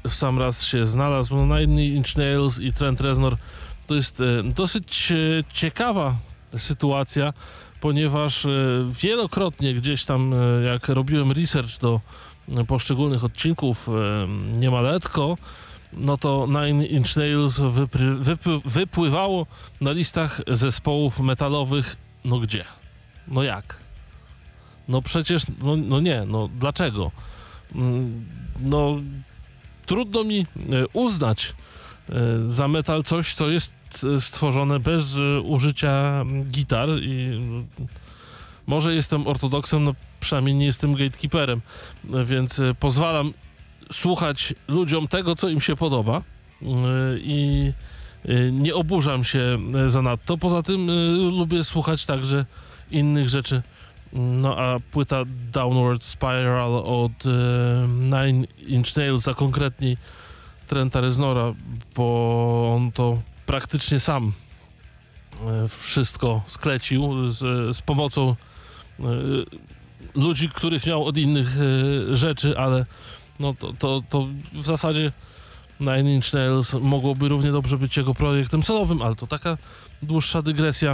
w sam raz się znalazł. No, Nine Inch Nails i Trent Reznor to jest dosyć ciekawa sytuacja, ponieważ wielokrotnie gdzieś tam, jak robiłem research do poszczególnych odcinków Niemaleczko, no to Nine Inch Nails wypływało na listach zespołów metalowych. No gdzie? No jak? No przecież, no nie, no dlaczego? No trudno mi uznać za metal coś, co jest stworzone bez użycia gitar i może jestem ortodoksem, no przynajmniej nie jestem gatekeeperem, więc pozwalam słuchać ludziom tego, co im się podoba i nie oburzam się zanadto. Poza tym lubię słuchać także innych rzeczy. No a płyta Downward Spiral od Nine Inch Nails, a konkretniej Trenta Reznora, bo on to praktycznie sam wszystko sklecił z pomocą ludzi, których miał od innych rzeczy, ale no to w zasadzie Nine Inch Nails mogłoby równie dobrze być jego projektem solowym, ale to taka dłuższa dygresja,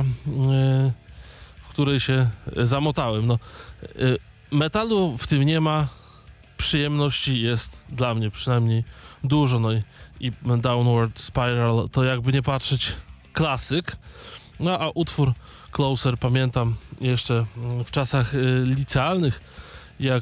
w której się zamotałem. No, metalu w tym nie ma, przyjemności jest dla mnie przynajmniej dużo, no i Downward Spiral to jakby nie patrzeć klasyk. No a utwór Closer pamiętam jeszcze w czasach licealnych, jak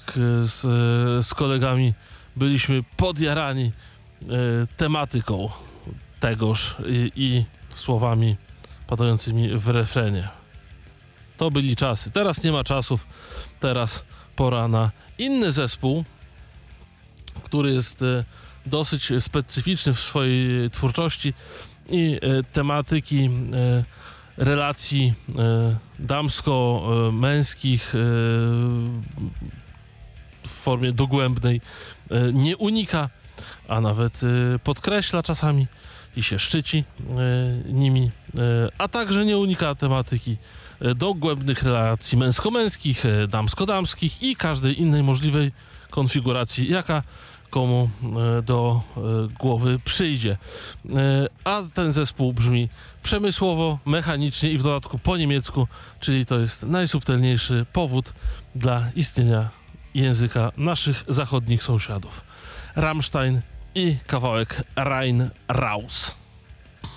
z kolegami byliśmy podjarani tematyką tegoż i słowami padającymi w refrenie. To byli czasy. Teraz nie ma czasów. Teraz pora na inny zespół, który jest dosyć specyficzny w swojej twórczości i tematyki relacji damsko-męskich w formie dogłębnej nie unika, a nawet podkreśla czasami i się szczyci nimi, a także nie unika tematyki dogłębnych relacji męsko-męskich, damsko-damskich i każdej innej możliwej konfiguracji, jaka komu do głowy przyjdzie. A ten zespół brzmi przemysłowo, mechanicznie i w dodatku po niemiecku, czyli to jest najsubtelniejszy powód dla istnienia języka naszych zachodnich sąsiadów. Rammstein i kawałek Rein Raus.